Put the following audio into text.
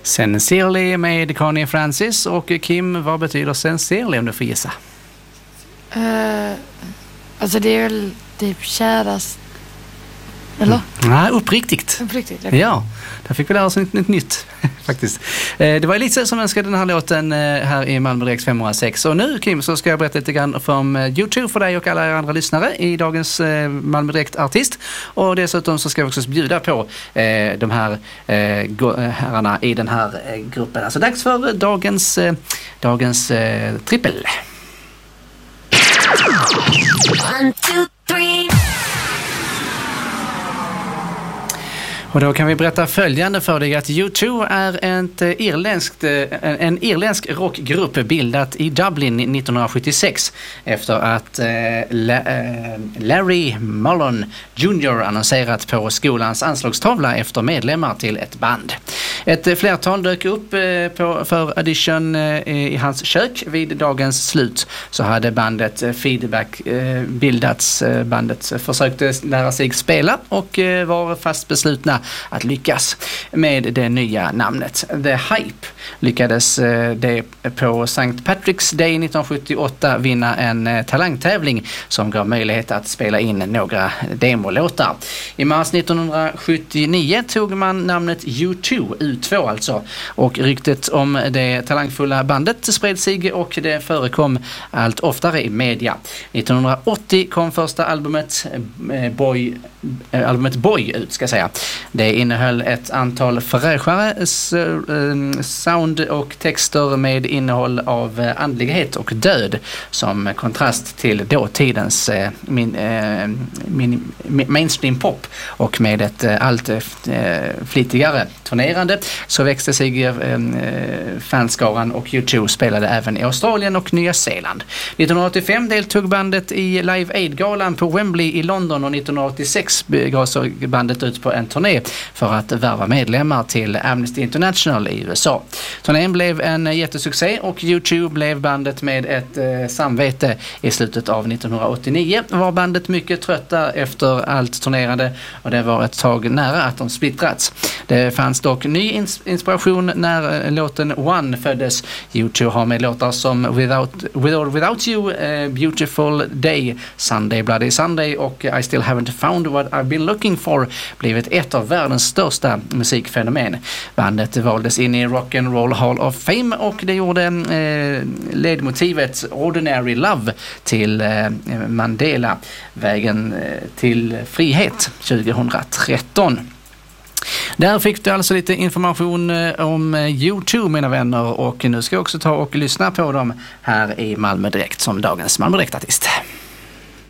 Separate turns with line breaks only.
Sincerely med Connie Francis. Och Kim, vad betyder sincerely om du får gissa?
Alltså det är väl typ kärast. Eller?
Nej, uppriktigt.
Uppriktigt.
Ja, där fick vi lära oss något nytt faktiskt. Det var Elisa som önskade den här låten här i Malmö Direkt 506. Och nu, Kim, så ska jag berätta lite grann om YouTube för dig och alla andra lyssnare i dagens Malmö Direkt-artist. Och dessutom så ska jag också bjuda på de här herrarna i den här gruppen. Alltså dags för dagens trippel.
1, 2, 3.
Och då kan vi berätta följande för dig att U2 är en irländsk rockgrupp bildat i Dublin 1976 efter att Larry Mullen Jr. annonserat på skolans anslagstavla efter medlemmar till ett band. Ett flertal dök upp för audition i hans kök. Vid dagens slut så hade bandet Feedback bildats. Bandet försökte lära sig spela och var fast beslutna att lyckas med det nya namnet. The Hype lyckades det på St. Patrick's Day 1978 vinna en talangtävling som gav möjlighet att spela in några demolåtar. I mars 1979 tog man namnet U2 alltså, och ryktet om det talangfulla bandet spred sig och det förekom allt oftare i media. 1980 kom första albumet Boy ut, ska jag säga. Det innehöll ett antal fräschare sound och texter med innehåll av andlighet och död som kontrast till dåtidens mainstream pop, och med ett allt flitigare turnerande så växte sig fanskaran, och U2 spelade även i Australien och Nya Zeeland. 1985 deltog bandet i Live Aid-galan på Wembley i London, och 1986 gav så bandet ut på en turné för att värva medlemmar till Amnesty International i USA. Turnén blev en jättesuccé och U2 blev bandet med ett samvete. I slutet av 1989 var bandet mycket trötta efter allt turnerande, och det var ett tag nära att de splittrats. Det fanns dock ny inspiration när låten One föddes. U2 har med låtar som Without You, Beautiful Day, Sunday Bloody Sunday och I Still Haven't Found What I've Been Looking For blivit ett av världens största musikfenomen. Bandet valdes in i Rock and Roll Hall of Fame, och det gjorde ledmotivet Ordinary Love till Mandela, vägen till frihet 2013. Där fick du alltså lite information om U2, mina vänner, och nu ska jag också ta och lyssna på dem här i Malmö Direkt som dagens Malmö Direkt-artist.